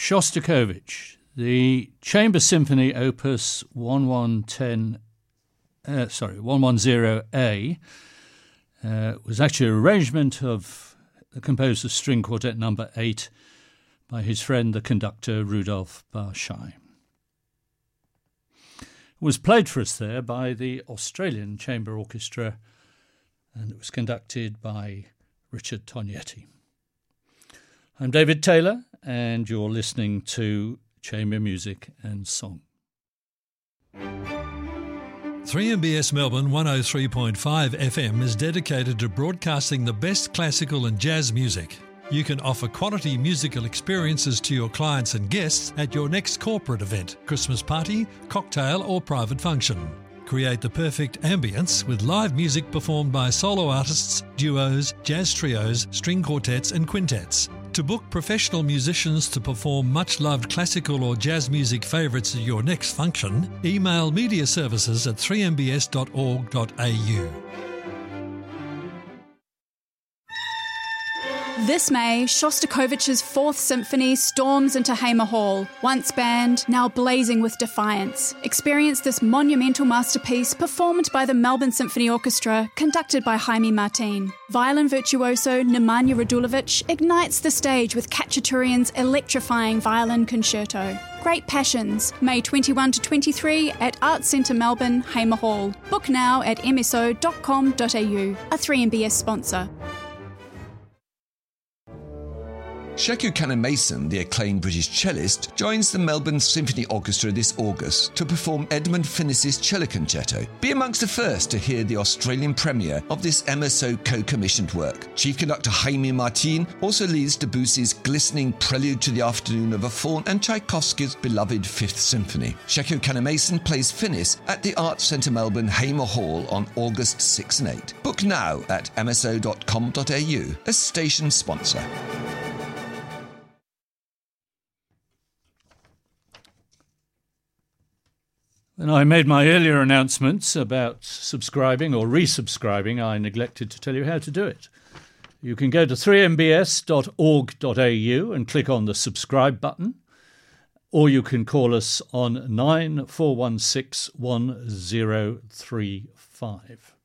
Shostakovich, the Chamber Symphony Opus 110A, was actually an arrangement of the composer's string quartet number 8 by his friend, the conductor Rudolf Barschai. It was played for us there by the Australian Chamber Orchestra, and it was conducted by Richard Tognetti. I'm David Taylor, and you're listening to Chamber Music and Song. 3MBS Melbourne 103.5 FM is dedicated to broadcasting the best classical and jazz music. You can offer quality musical experiences to your clients and guests at your next corporate event, Christmas party, cocktail or private function. Create the perfect ambience with live music performed by solo artists, duos, jazz trios, string quartets and quintets. To book professional musicians to perform much-loved classical or jazz music favourites at your next function, email mediaservices@3mbs.org.au. This May, Shostakovich's Fourth Symphony storms into Hamer Hall. Once banned, now blazing with defiance. Experience this monumental masterpiece performed by the Melbourne Symphony Orchestra, conducted by Jaime Martin. Violin virtuoso Nemanja Radulovic ignites the stage with Khachaturian's electrifying violin concerto. Great Passions, May 21 to 23 at Arts Centre Melbourne, Hamer Hall. Book now at mso.com.au, a 3MBS sponsor. Sheku Kanneh-Mason, the acclaimed British cellist, joins the Melbourne Symphony Orchestra this August to perform Edmund Finnis's Cello Concerto. Be amongst the first to hear the Australian premiere of this MSO co-commissioned work. Chief conductor Jaime Martin also leads Debussy's glistening Prelude to the Afternoon of a Faun and Tchaikovsky's beloved Fifth Symphony. Sheku Kanneh-Mason plays Finnis at the Arts Centre Melbourne Hamer Hall on August 6 and 8. Book now at mso.com.au, a station sponsor. When I made my earlier announcements about subscribing or resubscribing, I neglected to tell you how to do it. You can go to 3mbs.org.au and click on the subscribe button, or you can call us on 9416 1035.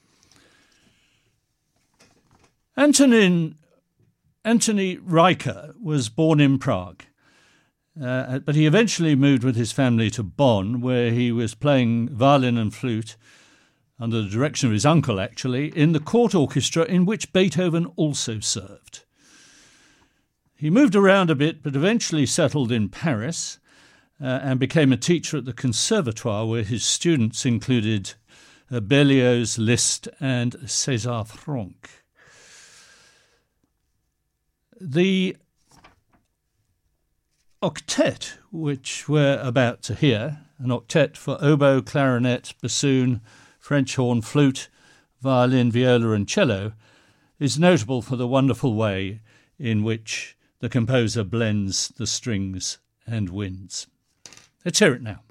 Antonin Reicha was born in Prague. But he eventually moved with his family to Bonn, where he was playing violin and flute, under the direction of his uncle actually, in the court orchestra in which Beethoven also served. He moved around a bit, but eventually settled in Paris and became a teacher at the Conservatoire, where his students included Berlioz, Liszt and César Franck. The octet, which we're about to hear, an octet for oboe, clarinet, bassoon, French horn, flute, violin, viola and cello, is notable for the wonderful way in which the composer blends the strings and winds. Let's hear it now.